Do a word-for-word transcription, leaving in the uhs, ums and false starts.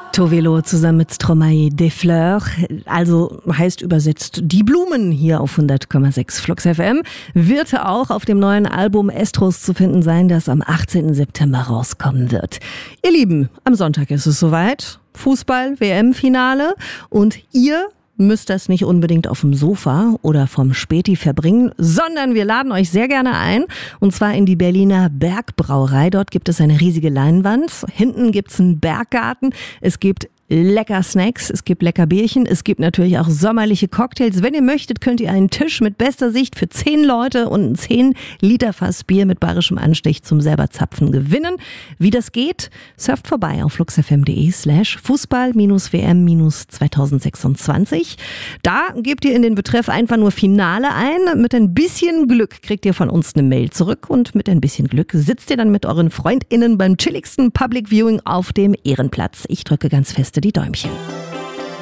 Tovelo zusammen mit Stromae des Fleurs, also heißt übersetzt die Blumen hier auf hundert Komma sechs Flux F M, wird auch auf dem neuen Album Estros zu finden sein, das am achtzehnten September rauskommen wird. Ihr Lieben, am Sonntag ist es soweit, Fußball-W M-Finale und ihr müsst das nicht unbedingt auf dem Sofa oder vom Späti verbringen, sondern wir laden euch sehr gerne ein, und zwar in die Berliner Bergbrauerei. Dort gibt es eine riesige Leinwand, hinten gibt es einen Berggarten, es gibt lecker Snacks, es gibt lecker Bierchen, es gibt natürlich auch sommerliche Cocktails. Wenn ihr möchtet, könnt ihr einen Tisch mit bester Sicht für zehn Leute und ein zehn Liter Fass Bier mit bayerischem Anstich zum selber Zapfen gewinnen. Wie das geht, surft vorbei auf fluxfm.de slash Fußball-W M-zweitausendsechsundzwanzig. Da gebt ihr in den Betreff einfach nur Finale ein. Mit ein bisschen Glück kriegt ihr von uns eine Mail zurück und mit ein bisschen Glück sitzt ihr dann mit euren FreundInnen beim chilligsten Public Viewing auf dem Ehrenplatz. Ich drücke ganz fest die Däumchen.